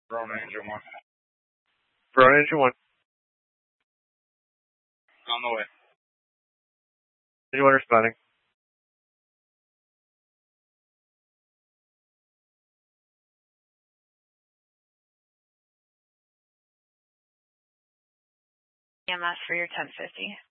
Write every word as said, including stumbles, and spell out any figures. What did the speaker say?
Verona Engine one. Verona Engine one. On the way. Engine one responding. E M S for your ten fifty.